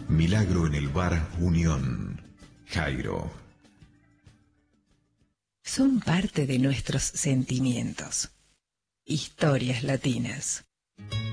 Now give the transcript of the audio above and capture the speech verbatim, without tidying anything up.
Milagro en el bar Unión. Jairo. Son parte de nuestros sentimientos. Historias latinas.